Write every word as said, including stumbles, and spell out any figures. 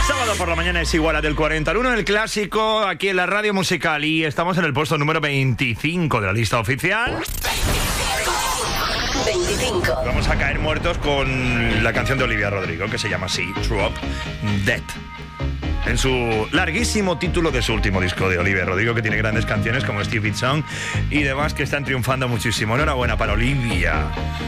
Sábado por la mañana es igual a del cuarenta al uno, el clásico aquí en la radio musical, y estamos en el puesto número veinticinco de la lista oficial. veinticinco. Vamos a caer muertos con la canción de Olivia Rodrigo, que se llama así, True Up Dead. En su larguísimo título de su último disco de Olivia Rodrigo, que tiene grandes canciones como Stupid Song y demás que están triunfando muchísimo. Enhorabuena para Olivia.